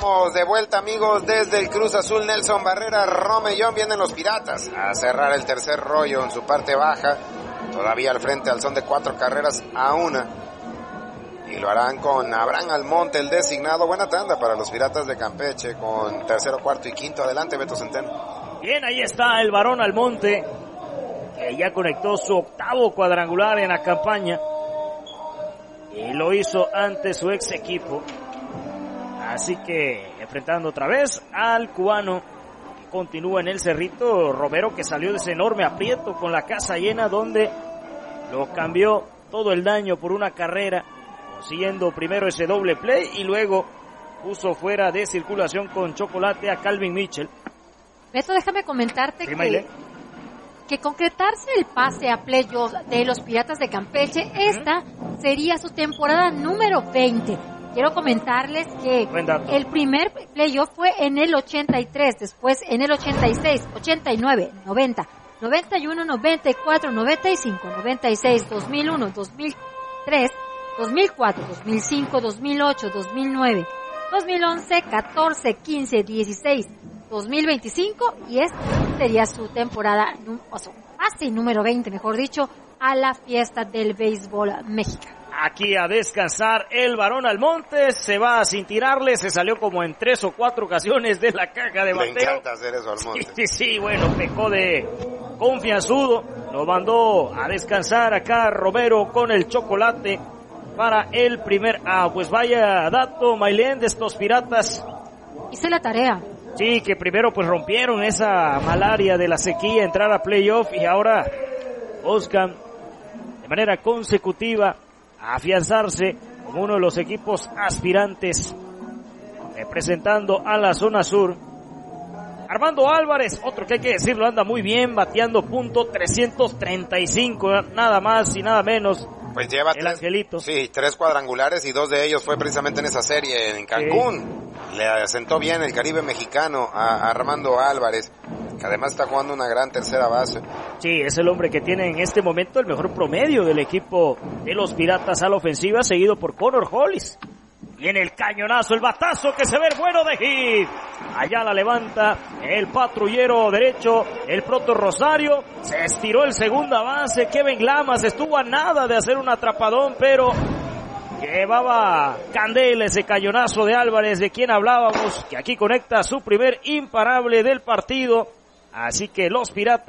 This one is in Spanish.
Estamos de vuelta, amigos, desde el Cruz Azul. Nelson Barrera, Romellón, vienen los Piratas a cerrar el tercer rollo en su parte baja, todavía al frente al son de 4 carreras a 1, y lo harán con Abraham Almonte, el designado. Buena tanda para los Piratas de Campeche, con tercero, cuarto y quinto. Adelante, Beto Centeno. Bien, ahí está el varón Almonte, que ya conectó su 8º cuadrangular en la campaña, y lo hizo ante su ex equipo. Así que enfrentando otra vez al cubano que continúa en el Cerrito, Romero, que salió de ese enorme aprieto con la casa llena, donde lo cambió todo el daño por una carrera, consiguiendo primero ese doble play y luego puso fuera de circulación con chocolate a Calvin Mitchell. Beto, déjame comentarte ¿Sí, que concretarse el pase a playoffs de los Piratas de Campeche, esta sería su temporada número 20. Quiero comentarles que el primer playoff fue en el 83, después en el 86, 89, 90, 91, 94, 95, 96, 2001, 2003, 2004, 2005, 2008, 2009, 2011, 14, 15, 16, 2025, y esta sería su temporada, o su pase número 20, mejor dicho, a la fiesta del béisbol mexicano. Aquí a descansar el varón Almonte, se va sin tirarle, se salió como en 3 o 4 ocasiones de la caja de bateo. Le encanta hacer eso, Almonte. Sí, bueno, pecó de confianzudo, nos mandó a descansar acá Romero con el chocolate para el primer. Pues vaya dato, Maylén, de estos Piratas. Hice la tarea. Sí, que primero pues rompieron esa malaria de la sequía, entrar a playoff, y ahora buscan de manera consecutiva afianzarse como uno de los equipos aspirantes, representando a la zona sur. Armando Álvarez, otro que hay que decirlo, anda muy bien, bateando .335, nada más y nada menos. Pues lleva el Angelito. Sí, 3 cuadrangulares, y 2 de ellos fue precisamente en esa serie en Cancún. Sí. Le asentó bien el Caribe mexicano a Armando Álvarez, que además está jugando una gran tercera base. Sí, es el hombre que tiene en este momento el mejor promedio del equipo de los Piratas a la ofensiva, seguido por Connor Hollis. Viene el cañonazo, el batazo que se ve bueno de hit. Allá la levanta el patrullero derecho, el Proto Rosario. Se estiró el segunda base. Kevin Lamas estuvo a nada de hacer un atrapadón, pero llevaba candela ese cañonazo de Álvarez, de quien hablábamos, que aquí conecta su primer imparable del partido. Así que los Piratas